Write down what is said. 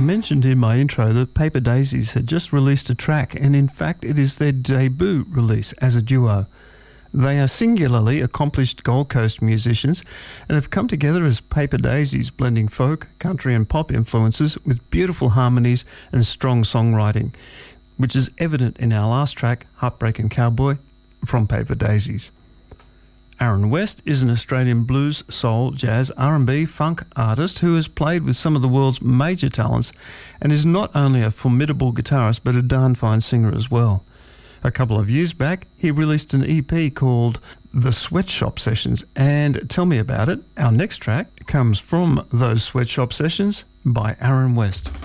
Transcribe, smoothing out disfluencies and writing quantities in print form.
mentioned in my intro that Paper Daisies had just released a track, and in fact it is their debut release as a duo. They are singularly accomplished Gold Coast musicians and have come together as Paper Daisies, blending folk, country and pop influences with beautiful harmonies and strong songwriting, which is evident in our last track, Heartbreaking Cowboy, from Paper Daisies. Aaron West is an Australian blues, soul, jazz, R&B, funk artist who has played with some of the world's major talents and is not only a formidable guitarist but a darn fine singer as well. A couple of years back, he released an EP called The Sweatshop Sessions, and tell me about it. Our next track comes from those Sweatshop Sessions by Aaron West.